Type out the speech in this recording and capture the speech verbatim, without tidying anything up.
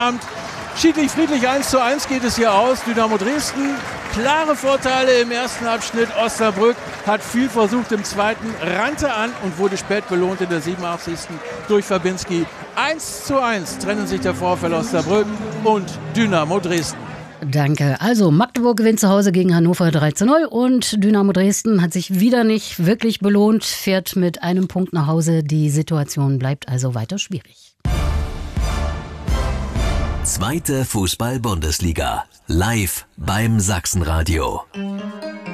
Schiedlich friedlich eins zu eins geht es hier aus. Dynamo Dresden, klare Vorteile im ersten Abschnitt. Osnabrück hat viel versucht im zweiten, rannte an und wurde spät belohnt in der siebenundachtzigsten durch Fabinski. eins zu eins trennen sich der VfL Osnabrück und Dynamo Dresden. Danke. Also Magdeburg gewinnt zu Hause gegen Hannover drei zu null und Dynamo Dresden hat sich wieder nicht wirklich belohnt, fährt mit einem Punkt nach Hause. Die Situation bleibt also weiter schwierig. Zweite Fußball-Bundesliga. Live beim Sachsenradio.